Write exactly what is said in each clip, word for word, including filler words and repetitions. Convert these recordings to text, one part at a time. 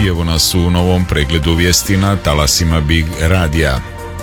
i evo nas u novom pregledu vijesti na talasima Big Radija.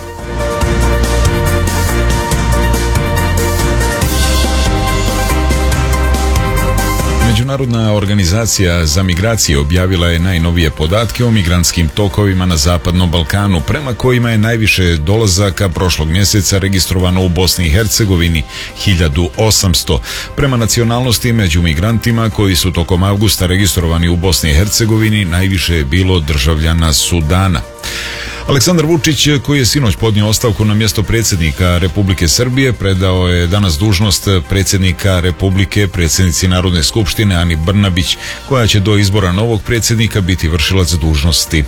Međunarodna organizacija za migracije objavila je najnovije podatke o migrantskim tokovima na Zapadnom Balkanu, prema kojima je najviše dolazaka prošlog mjeseca registrovano u Bosni i Hercegovini, hiljadu osamsto. Prema nacionalnosti među migrantima koji su tokom avgusta registrovani u Bosni i Hercegovini, najviše je bilo državljana Sudana. Aleksandar Vučić, koji je sinoć podnio ostavku na mjesto predsjednika Republike Srbije, predao je danas dužnost predsjednika Republike predsjednici Narodne skupštine Ani Brnabić, koja će do izbora novog predsjednika biti vršilac dužnosti.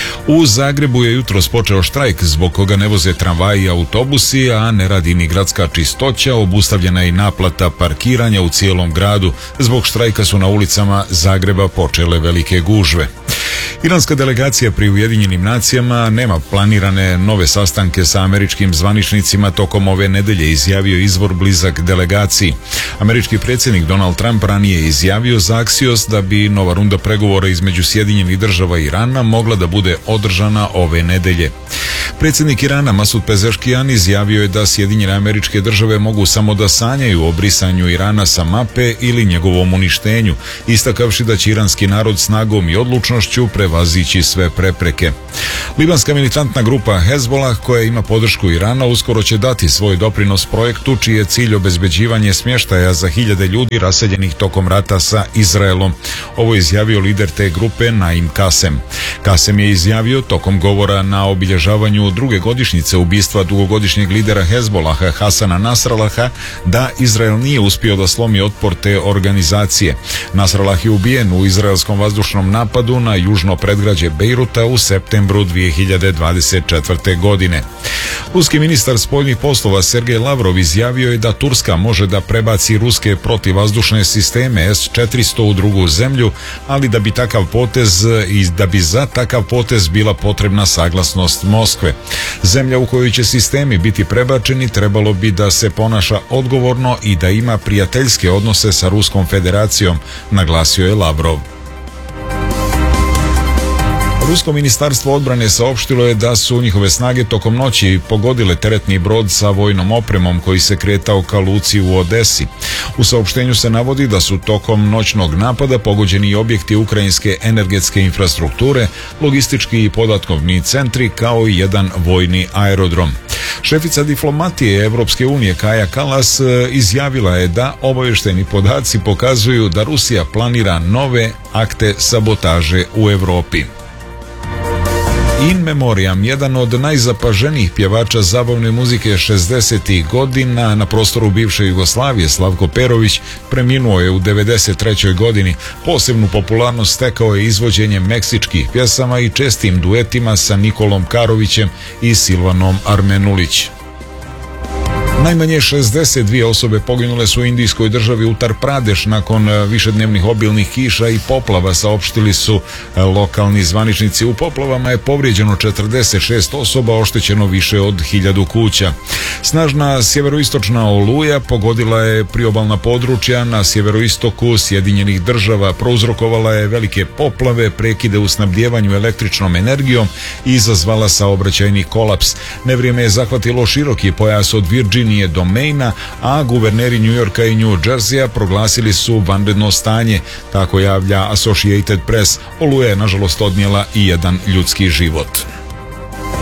U Zagrebu je jutros počeo štrajk zbog koga ne voze tramvaji i autobusi, a ne radi ni gradska čistoća. Obustavljena je i naplata parkiranja u cijelom gradu. Zbog štrajka su na ulicama Zagreba počele velike gužve. Iranska delegacija pri Ujedinjenim nacijama nema planirane nove sastanke sa američkim zvaničnicima tokom ove nedelje, izjavio izvor blizak delegaciji. Američki predsjednik Donald Trump ranije izjavio za Axios da bi nova runda pregovora između Sjedinjenih država i Irana mogla da bude održana ove nedelje. Predsjednik Irana Masud Pezeškijan izjavio je da Sjedinjene Američke Države mogu samo da sanjaju o brisanju Irana sa mape ili njegovom uništenju, istakavši da će iranski narod snagom i odlučnošću prevazići sve prepreke. Libanska militantna grupa Hezbollah, koja ima podršku Irana, uskoro će dati svoj doprinos projektu čiji je cilj obezbeđivanje smještaja za hiljade ljudi raseljenih tokom rata sa Izraelom. Ovo je izjavio lider te grupe Naim Kasem. Kasem je izjavio tokom govora na obilježavanju druge godišnjice ubistva dugogodišnjeg lidera Hezbollaha Hasana Nasralaha da Izrael nije uspio da slomi otpor te organizacije. Nasrallah je ubijen u izraelskom vazdušnom napadu na južno predgrađe Bejruta u septembru dvije hiljade dvadeset četvrte. godine. Ruski ministar spoljnih poslova Sergej Lavrov izjavio je da Turska može da prebaci ruske protivvazdušne sisteme S četiristo u drugu zemlju, ali da bi takav potez i da bi za takav potez bila potrebna saglasnost Moskve. Zemlja u kojoj će sistemi biti prebačeni trebalo bi da se ponaša odgovorno i da ima prijateljske odnose sa Ruskom federacijom, naglasio je Lavrov. Rusko ministarstvo odbrane saopštilo je da su njihove snage tokom noći pogodile teretni brod sa vojnom opremom koji se kretao ka luci u Odesi. U saopštenju se navodi da su tokom noćnog napada pogođeni i objekti ukrajinske energetske infrastrukture, logistički i podatkovni centri kao i jedan vojni aerodrom. Šefica diplomatije Evropske unije Kaja Kallas izjavila je da obavješteni podaci pokazuju da Rusija planira nove akte sabotaže u Europi. In Memoriam, jedan od najzapaženijih pjevača zabavne muzike šezdesetih godina na prostoru bivše Jugoslavije, Slavko Perović, preminuo je u devedeset trećoj. godini. Posebnu popularnost stekao je izvođenjem meksičkih pjesama i čestim duetima sa Nikolom Karovićem i Silvanom Armenulić. Najmanje šezdeset dvije osobe poginule su u indijskoj državi Uttar Pradeš nakon višednevnih obilnih kiša i poplava, saopštili su lokalni zvaničnici. U poplavama je povrijeđeno četrdeset šest osoba, oštećeno više od hiljadu kuća. Snažna sjeveroistočna oluja pogodila je priobalna područja na sjeveroistoku Sjedinjenih država, prouzrokovala je velike poplave, prekide u snabdjevanju električnom energijom i izazvala saobraćajni kolaps. Nevrijeme je zahvatilo široki pojas od Virginije do Maina, a guverneri New Yorka i New Jerseya proglasili su vanredno stanje, tako javlja Associated Press. Oluja je nažalost odnijela i jedan ljudski život.